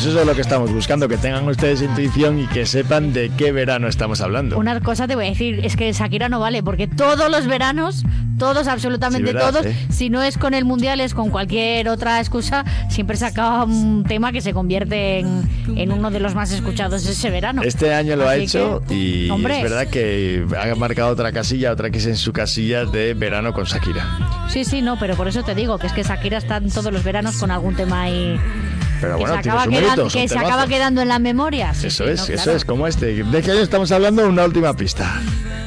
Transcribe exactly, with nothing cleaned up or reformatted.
Pues eso es lo que estamos buscando, que tengan ustedes intuición y que sepan de qué verano estamos hablando. Una cosa te voy a decir, es que Shakira no vale, porque todos los veranos, todos, absolutamente Sí, verás, todos, ¿eh? si no es con el Mundial, es con cualquier otra excusa, siempre saca un tema que se convierte en, en uno de los más escuchados ese verano. Este año lo Así ha hecho que, y hombre, es verdad que ha marcado otra casilla, otra que es en su casilla de verano con Shakira. Sí, sí, no, pero por eso te digo que es que Shakira está en todos los veranos con algún tema ahí Pero que, bueno, se tiene acaba, su quedando, mérito, es un que se temazo. acaba quedando en la memoria. Sí, Eso sí, es, no, eso claro. es, como este. ¿De qué año estamos hablando? Una última pista.